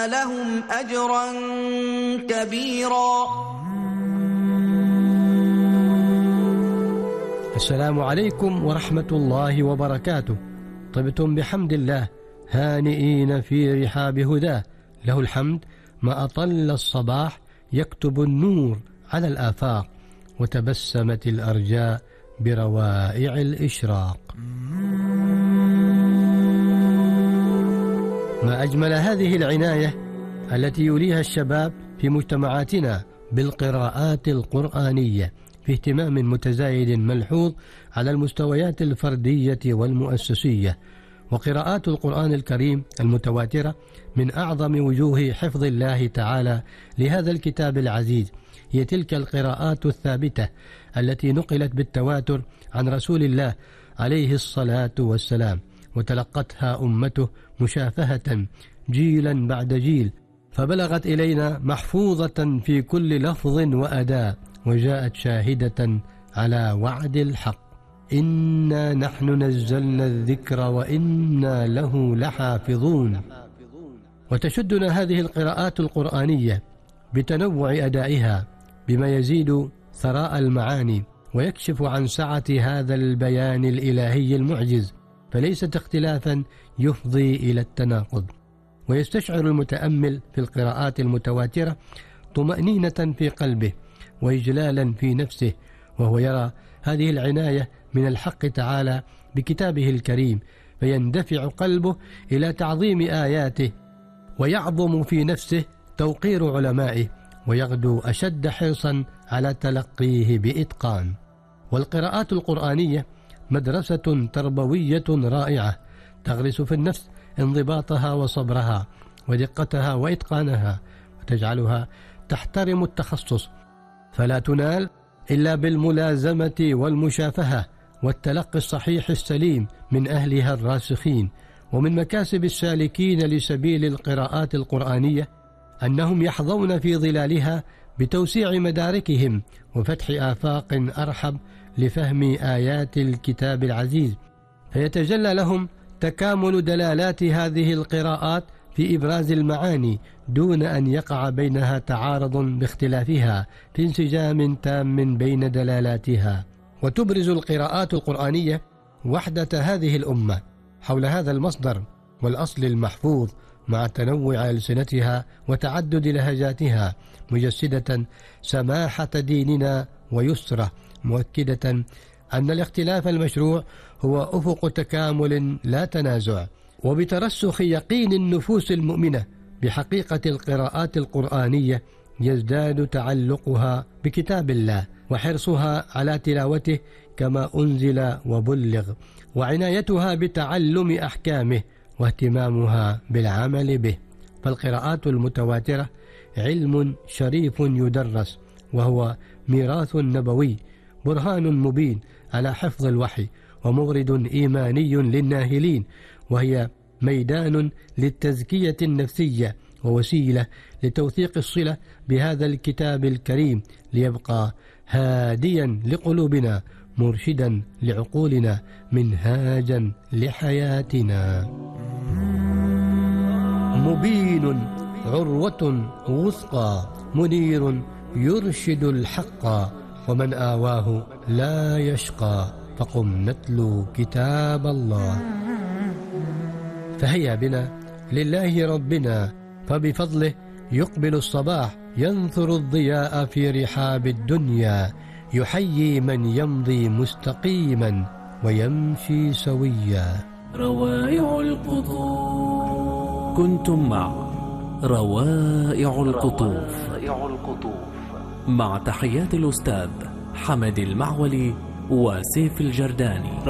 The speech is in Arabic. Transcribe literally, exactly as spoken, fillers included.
لهم أجرا كبيرا. السلام عليكم ورحمة الله وبركاته. طبتم بحمد الله هانئين في رحاب هداه، له الحمد ما أطل الصباح يكتب النور على الآفاق، وتبسمت الأرجاء بروائع الإشراق. ما أجمل هذه العناية التي يوليها الشباب في مجتمعاتنا بالقراءات القرآنية، في اهتمام متزايد ملحوظ على المستويات الفردية والمؤسسية. وقراءات القرآن الكريم المتواترة من أعظم وجوه حفظ الله تعالى لهذا الكتاب العزيز، هي تلك القراءات الثابتة التي نقلت بالتواتر عن رسول الله عليه الصلاة والسلام، وتلقتها أمته مشافهة جيلا بعد جيل، فبلغت إلينا محفوظة في كل لفظ وأداء، وجاءت شاهدة على وعد الحق: إنا نحن نزلنا الذكر وإنا له لحافظون. وتشدنا هذه القراءات القرآنية بتنوع أدائها بما يزيد ثراء المعاني، ويكشف عن سعة هذا البيان الإلهي المعجز، فليست اختلافا يفضي إلى التناقض. ويستشعر المتأمل في القراءات المتواترة طمأنينة في قلبه وإجلالا في نفسه، وهو يرى هذه العناية من الحق تعالى بكتابه الكريم، فيندفع قلبه إلى تعظيم آياته، ويعظم في نفسه توقير علمائه، ويغدو أشد حرصا على تلقيه بإتقان. والقراءات القرآنية مدرسة تربوية رائعة تغرس في النفس انضباطها وصبرها ودقتها وإتقانها، وتجعلها تحترم التخصص، فلا تنال إلا بالملازمة والمشافهة والتلقي الصحيح السليم من أهلها الراسخين. ومن مكاسب السالكين لسبيل القراءات القرآنية أنهم يحظون في ظلالها بتوسيع مداركهم وفتح آفاق أرحب لفهم آيات الكتاب العزيز، فيتجلى لهم تكامل دلالات هذه القراءات في إبراز المعاني دون أن يقع بينها تعارض باختلافها، في انسجام تام بين دلالاتها. وتبرز القراءات القرآنية وحدة هذه الأمة حول هذا المصدر والأصل المحفوظ، مع تنوع ألسنتها وتعدد لهجاتها، مجسدة سماحة ديننا ويسره، مؤكدة أن الاختلاف المشروع هو أفق تكامل لا تنازع. وبترسخ يقين النفوس المؤمنة بحقيقة القراءات القرآنية يزداد تعلقها بكتاب الله، وحرصها على تلاوته كما أنزل وبلغ، وعنايتها بتعلم أحكامه، واهتمامها بالعمل به. فالقراءات المتواترة علم شريف يدرس، وهو ميراث نبوي، برهان مبين على حفظ الوحي، ومورد إيماني للناهلين، وهي ميدان للتزكية النفسية، ووسيلة لتوثيق الصلة بهذا الكتاب الكريم، ليبقى هاديا لقلوبنا، مرشدا لعقولنا، منهاجا لحياتنا. مبين عروة وثقى، منير يرشد الحق، ومن آواه لا يشقى، فقم نتلو كتاب الله. فهيا بنا لله ربنا، فبفضله يقبل الصباح، ينثر الضياء في رحاب الدنيا، يحيي من يمضي مستقيما ويمشي سويا. روائع القطوف. كنتم مع روائع القطوف، مع تحيات الأستاذ حمد المعولي وسيف الجرداني.